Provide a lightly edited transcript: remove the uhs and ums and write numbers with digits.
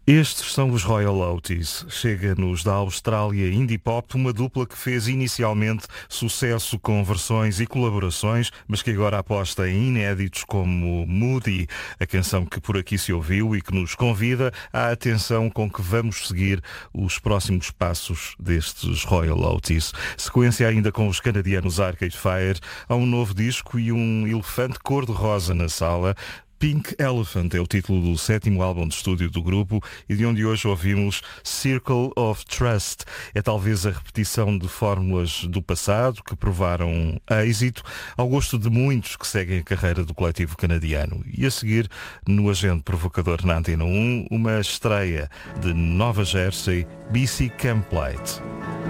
Estes são os Royal Oates. Chega-nos da Austrália Indie Pop, uma dupla que fez inicialmente sucesso com versões e colaborações, mas que agora aposta em inéditos como Moody, a canção que por aqui se ouviu e que nos convida à atenção com que vamos seguir os próximos passos destes Royal Oates. Sequência ainda com os canadianos Arcade Fire, há um novo disco e um elefante cor-de-rosa na sala. Pink Elephant é o título do 7º álbum de estúdio do grupo e de onde hoje ouvimos Circle of Trust. É talvez a repetição de fórmulas do passado que provaram êxito, ao gosto de muitos que seguem a carreira do coletivo canadiano. E a seguir, no Agente Provocador na Antena 1, uma estreia de Nova Jersey, BC Camp Light.